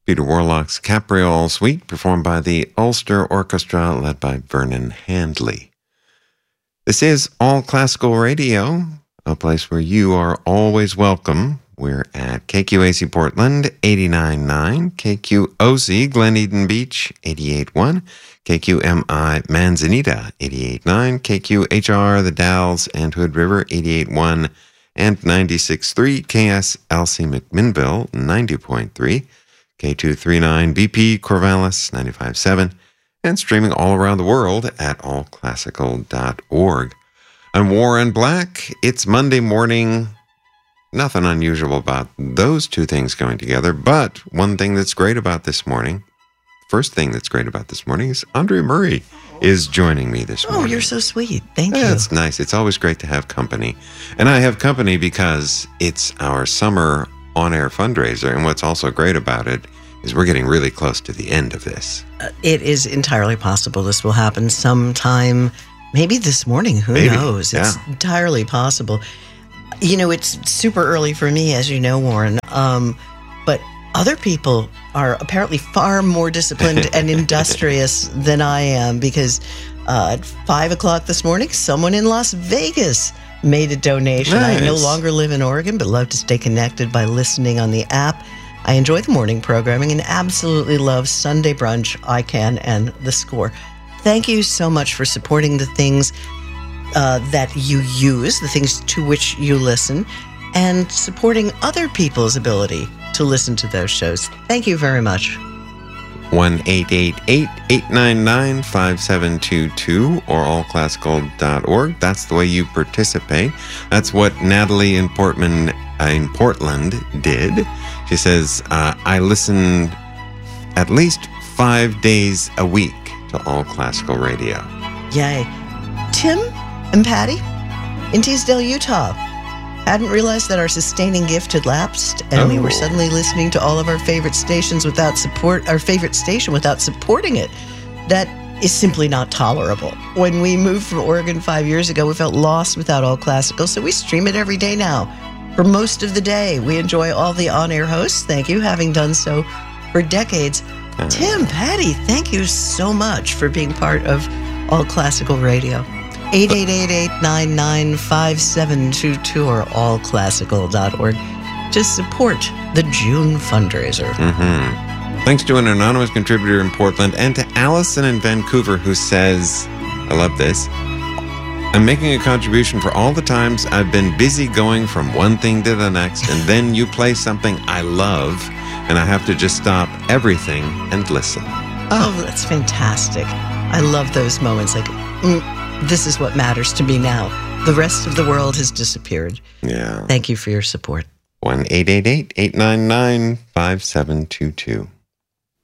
Peter Warlock's Capriole Suite, performed by the Ulster Orchestra, led by Vernon Handley. This is All Classical Radio, a place where you are always welcome. We're at KQAC Portland, 89.9, KQOC Glen Eden Beach, 88.1, KQMI Manzanita, 88.9, KQHR The Dalles and Hood River, 88.1, and 96.3, KSLC McMinnville, 90.3, K239 BP Corvallis, 95.7, and streaming all around the world at allclassical.org. I'm Warren Black. It's Monday morning. Nothing unusual about those two things going together, but one thing that's great about this morning, first thing that's great about this morning is Andrea Murray is joining me this morning. Oh, you're so sweet. Thank you. That's nice. It's always great to have company. And I have company because it's our summer on-air fundraiser, and what's also great about it is we're getting really close to the end of this. It is entirely possible this will happen sometime, maybe this morning. Who knows? It's entirely possible. You know, it's super early for me, as you know, Warren, but other people are apparently far more disciplined and industrious than I am, because at 5 o'clock this morning, someone in Las Vegas made a donation. Nice. I no longer live in Oregon, but love to stay connected by listening on the app. I enjoy the morning programming and absolutely love Sunday Brunch, ICANN, and The Score. Thank you so much for supporting the things that you use, the things to which you listen, and supporting other people's ability to listen to those shows. Thank you very much. 1-888-899-5722 or allclassical.org. That's the way you participate. That's what Natalie in Portland did. She says, I listen at least 5 days a week to All Classical Radio. Yay. Tim and Patty in Teasdale, Utah, hadn't realized that our sustaining gift had lapsed, and we were suddenly listening to all of our favorite stations without support, our favorite station without supporting it. That is simply not tolerable. When we moved from Oregon 5 years ago, we felt lost without All Classical, so we stream it every day now. For most of the day, we enjoy all the on-air hosts. Thank you, having done so for decades. Tim, Patty, thank you so much for being part of All Classical Radio. 888-899-5722 or allclassical.org to support the June fundraiser. Thanks to an anonymous contributor in Portland and to Allison in Vancouver, who says, I love this, I'm making a contribution for all the times I've been busy going from one thing to the next, and then you play something I love, and I have to just stop everything and listen. Oh, that's fantastic. I love those moments. Like, this is what matters to me now. The rest of the world has disappeared. Yeah. Thank you for your support. 1-888-899-5722.